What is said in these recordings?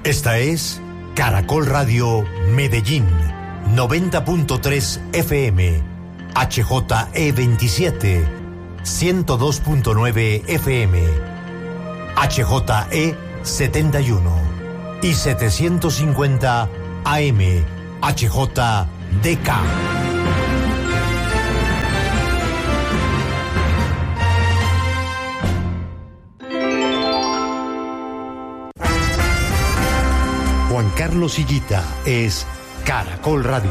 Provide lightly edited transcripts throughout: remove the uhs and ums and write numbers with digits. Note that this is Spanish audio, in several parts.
Esta es Caracol Radio Medellín, 90.3 FM, HJE27, 102.9 FM, HJE71 y 750 AM, HJDK. Juan Carlos Higuita es Caracol Radio.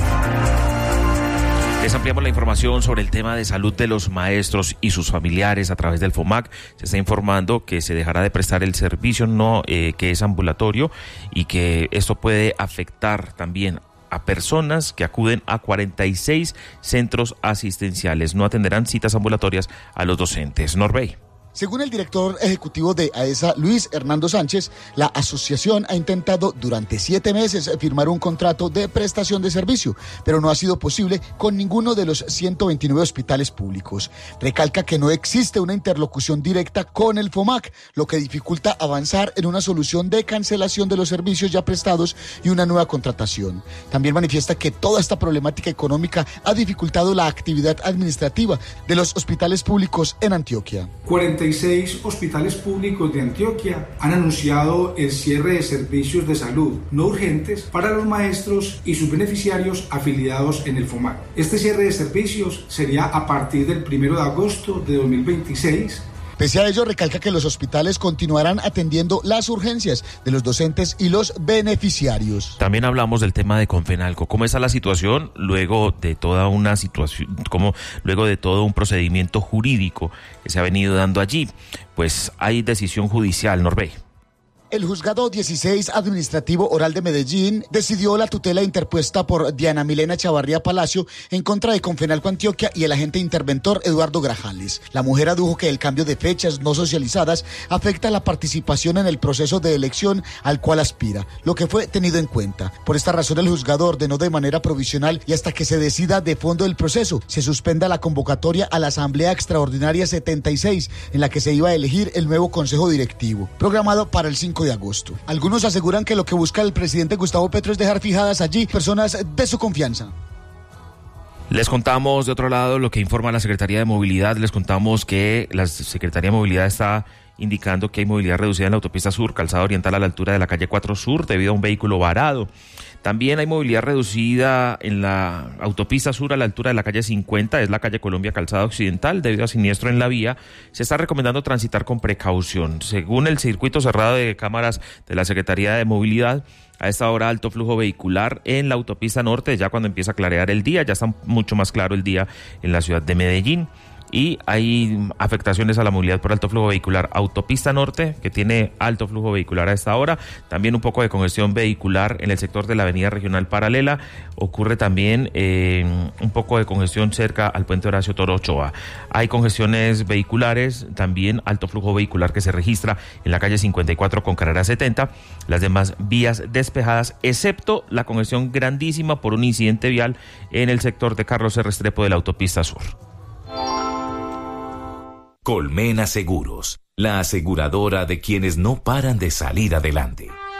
Les ampliamos la información sobre el tema de salud de los maestros y sus familiares a través del FOMAC. Se está informando que se dejará de prestar el servicio que es ambulatorio y que esto puede afectar también a personas que acuden a 46 centros asistenciales. No atenderán citas ambulatorias a los docentes. Norbey. Según el director ejecutivo de AESA, Luis Hernando Sánchez, la asociación ha intentado durante 7 meses firmar un contrato de prestación de servicio, pero no ha sido posible con ninguno de los 129 hospitales públicos. Recalca que no existe una interlocución directa con el FOMAC, lo que dificulta avanzar en una solución de cancelación de los servicios ya prestados y una nueva contratación. También manifiesta que toda esta problemática económica ha dificultado la actividad administrativa de los hospitales públicos en Antioquia. 46 hospitales públicos de Antioquia han anunciado el cierre de servicios de salud no urgentes para los maestros y sus beneficiarios afiliados en el FOMAC. Este cierre de servicios sería a partir del 1 de agosto de 2026. Pese a ello, recalca que los hospitales continuarán atendiendo las urgencias de los docentes y los beneficiarios. También hablamos del tema de Confenalco. ¿Cómo está la situación luego de toda una situación, luego de todo un procedimiento jurídico que se ha venido dando allí? Pues hay decisión judicial, Norbey. El Juzgado 16 Administrativo Oral de Medellín decidió la tutela interpuesta por Diana Milena Chavarría Palacio en contra de Confenalco Antioquia y el agente interventor Eduardo Grajales. La mujer adujo que el cambio de fechas no socializadas afecta la participación en el proceso de elección al cual aspira, lo que fue tenido en cuenta. Por esta razón, el juzgado ordenó de manera provisional y hasta que se decida de fondo el proceso, se suspenda la convocatoria a la Asamblea Extraordinaria 76, en la que se iba a elegir el nuevo Consejo Directivo, programado para el 5 de agosto. Algunos aseguran que lo que busca el presidente Gustavo Petro es dejar fijadas allí personas de su confianza. Les contamos de otro lado lo que informa la Secretaría de Movilidad. Les contamos que la Secretaría de Movilidad está indicando que hay movilidad reducida en la autopista sur, calzada oriental a la altura de la calle 4 Sur, debido a un vehículo varado. También hay movilidad reducida en la autopista sur a la altura de la calle 50, es la calle Colombia, calzada occidental, debido a siniestro en la vía. Se está recomendando transitar con precaución. Según el circuito cerrado de cámaras de la Secretaría de Movilidad, a esta hora alto flujo vehicular en la autopista norte, ya cuando empieza a clarear el día, ya está mucho más claro el día en la ciudad de Medellín. Y hay afectaciones a la movilidad por alto flujo vehicular. Autopista Norte, que tiene alto flujo vehicular a esta hora. También un poco de congestión vehicular en el sector de la avenida regional paralela. Ocurre también un poco de congestión cerca al puente Horacio Toro Ochoa. Hay congestiones vehiculares, también alto flujo vehicular que se registra en la calle 54 con carrera 70. Las demás vías despejadas, excepto la congestión grandísima por un incidente vial en el sector de Carlos R. Restrepo de la autopista sur. Colmena Seguros, la aseguradora de quienes no paran de salir adelante.